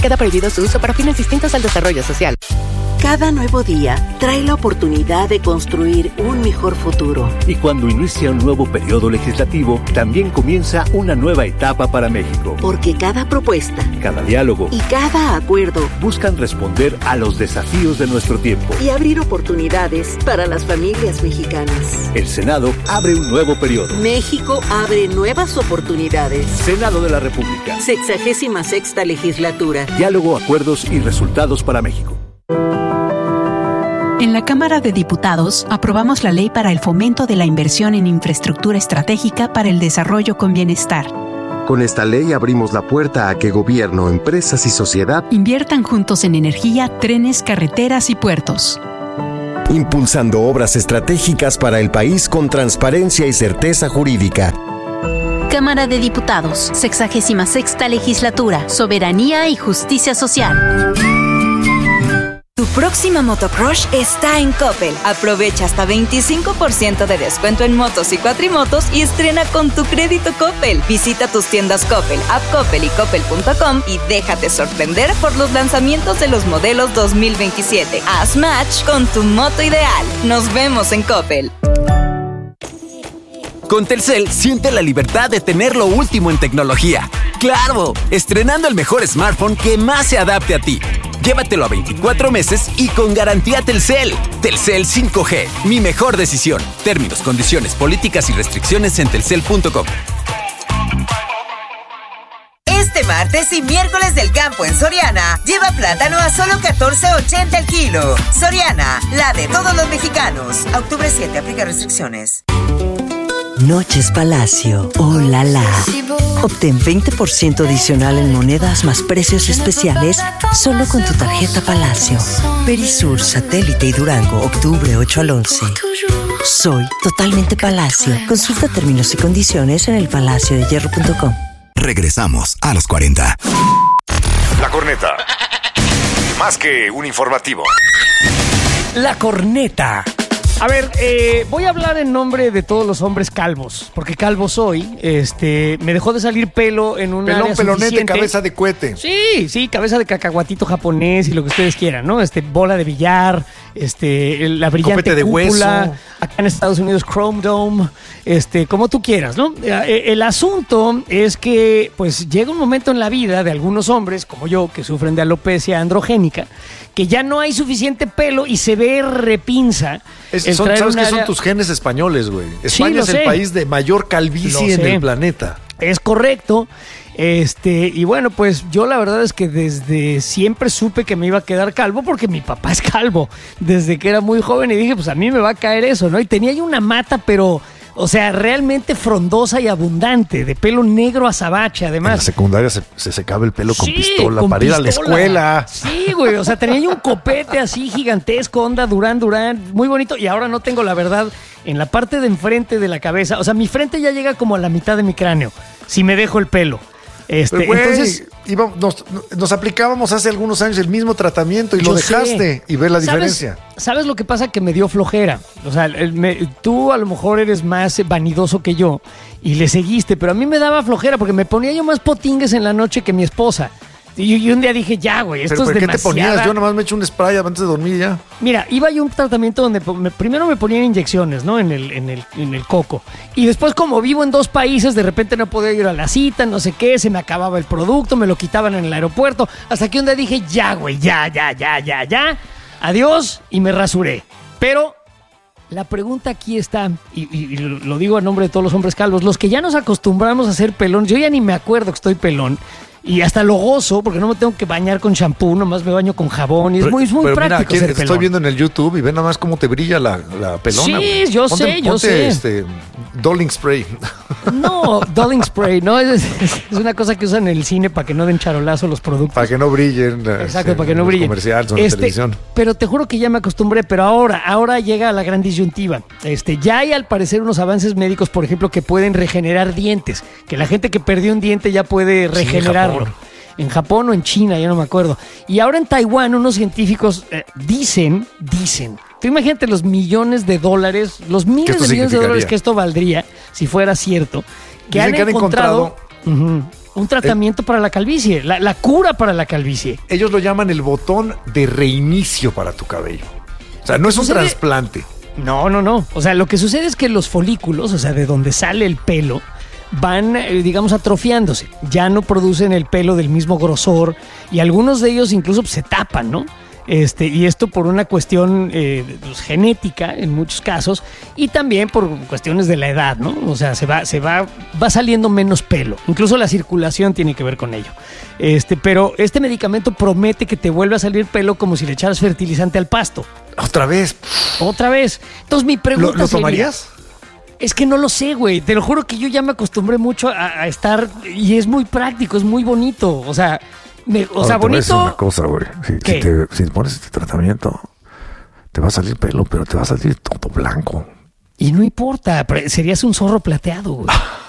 Queda prohibido su uso para fines distintos al desarrollo social. Cada nuevo día trae la oportunidad de construir un mejor futuro. Y cuando inicia un nuevo periodo legislativo, también comienza una nueva etapa para México. Porque cada propuesta, cada diálogo y cada acuerdo buscan responder a los desafíos de nuestro tiempo y abrir oportunidades para las familias mexicanas. El Senado abre un nuevo periodo. México abre nuevas oportunidades. Senado de la República. 66ª legislatura. Diálogo, acuerdos y resultados para México. En la Cámara de Diputados aprobamos la Ley para el Fomento de la Inversión en Infraestructura Estratégica para el Desarrollo con Bienestar. Con esta ley abrimos la puerta a que gobierno, empresas y sociedad inviertan juntos en energía, trenes, carreteras y puertos. Impulsando obras estratégicas para el país con transparencia y certeza jurídica. Cámara de Diputados, 66ª Legislatura, Soberanía y Justicia Social. Tu próxima motocrush está en Coppel. Aprovecha hasta 25% de descuento en motos y cuatrimotos y estrena con tu crédito Coppel. Visita tus tiendas Coppel, App Coppel y Coppel.com y déjate sorprender por los lanzamientos de los modelos 2027. Haz match con tu moto ideal. Nos vemos en Coppel. Con Telcel, siente la libertad de tener lo último en tecnología. ¡Claro! Estrenando el mejor smartphone que más se adapte a ti. Llévatelo a 24 meses y con garantía Telcel. Telcel 5G, mi mejor decisión. Términos, condiciones, políticas y restricciones en telcel.com. Este martes y miércoles del campo en Soriana, lleva plátano a solo $14.80 el kilo. Soriana, la de todos los mexicanos. A octubre 7, aplica restricciones. Noches Palacio, oh la la. Obtén 20% adicional en monedas más precios especiales solo con tu tarjeta Palacio. Perisur, Satélite y Durango, octubre 8 al 11. Soy totalmente Palacio. Consulta términos y condiciones en elpalaciodehierro.com. Regresamos a los 40. La Corneta. Más que un informativo. La Corneta. A ver, voy a hablar en nombre de todos los hombres calvos, porque calvo soy. Me dejó de salir pelo en un área pelonete, suficiente. cabeza de cohete. Sí, cabeza de cacahuatito japonés y lo que ustedes quieran, ¿no? Bola de billar, la brillante copete de cúpula, hueso. acá en Estados Unidos Chrome Dome, como tú quieras, ¿no? El asunto es que, pues, llega un momento en la vida de algunos hombres, como yo, que sufren de alopecia androgénica, que ya no hay suficiente pelo y se ve repinza. ¿Sabes qué son tus genes españoles, güey? España es el país de mayor calvicie en el planeta. Es correcto. Y bueno, pues yo la verdad es que desde siempre supe que me iba a quedar calvo porque mi papá es calvo desde que era muy joven y dije, pues a mí me va a caer eso, ¿no? Y tenía yo una mata, pero... O sea, realmente frondosa y abundante, de pelo negro azabache, además. En la secundaria se secaba el pelo con pistola con para ir a la escuela. Sí, güey, o sea, tenía yo un copete así gigantesco, onda Durán, muy bonito. Y ahora no tengo, la verdad, en la parte de enfrente de la cabeza. O sea, mi frente ya llega como a la mitad de mi cráneo, si me dejo el pelo. Pero, güey, entonces nos aplicábamos hace algunos años el mismo tratamiento y lo dejaste y ves la diferencia. ¿Sabes lo que pasa? Que me dio flojera. O sea, tú a lo mejor eres más vanidoso que yo y le seguiste, pero a mí me daba flojera porque me ponía yo más potingues en la noche que mi esposa. Y un día dije, ya, güey, esto es demasiado. ¿Pero qué te ponías? Yo nomás me echo un spray antes de dormir ya. Mira, iba yo a un tratamiento donde primero me ponían inyecciones, ¿no? En el coco. Y después, como vivo en 2 países, de repente no podía ir a la cita, no sé qué, se me acababa el producto, me lo quitaban en el aeropuerto. Hasta que un día dije, ya, güey, ya. Adiós, y me rasuré. Pero la pregunta aquí está, y lo digo a nombre de todos los hombres calvos, los que ya nos acostumbramos a ser pelón, yo ya ni me acuerdo que estoy pelón. Y hasta lo gozo, porque no me tengo que bañar con shampoo, nomás me baño con jabón. Y es muy práctico ser pelón. Estoy viendo en el YouTube y ve nada más cómo te brilla la pelona. Sí, yo sé. Dolling Spray. No, Dolling Spray, no, es una cosa que usan en el cine para que no den charolazo los productos. Para que no brillen. Exacto, para que no brillen. Comerciales o en televisión. Pero te juro que ya me acostumbré, pero ahora llega la gran disyuntiva. Ya hay al parecer unos avances médicos, por ejemplo, que pueden regenerar dientes, que la gente que perdió un diente ya puede regenerarlo. En Japón o en China, ya no me acuerdo. Y ahora en Taiwán unos científicos dicen, tú imagínate los millones de dólares, los miles de millones de dólares que esto valdría si fuera cierto, que han encontrado un tratamiento para la calvicie, la cura para la calvicie. Ellos lo llaman el botón de reinicio para tu cabello. O sea, no es un trasplante. No. O sea, lo que sucede es que los folículos, o sea, de donde sale el pelo, van, digamos, atrofiándose. Ya no producen el pelo del mismo grosor y algunos de ellos incluso se tapan, ¿no? Y esto por una cuestión genética en muchos casos y también por cuestiones de la edad, ¿no? O sea, va saliendo menos pelo. Incluso la circulación tiene que ver con ello. Pero este medicamento promete que te vuelva a salir pelo como si le echaras fertilizante al pasto. ¿Otra vez? Entonces mi pregunta ¿Lo tomarías? Es que no lo sé, güey. Te lo juro que yo ya me acostumbré mucho a estar y es muy práctico, es muy bonito. O sea, bonito. Te una cosa, güey. Si pones este tratamiento, te va a salir pelo, pero te va a salir todo blanco. Y no importa, serías un zorro plateado, güey.